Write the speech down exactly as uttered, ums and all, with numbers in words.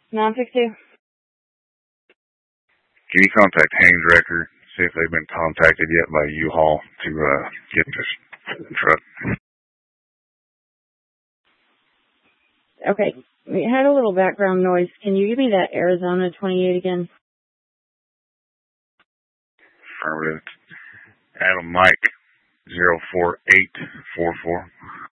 nine six two. Can you contact Haynes Record, see if they've been contacted yet by U-Haul to uh, get this truck? Okay. We had a little background noise. Can you give me that Arizona twenty-eight again? Affirmative. Adam Mike, zero four eight four four.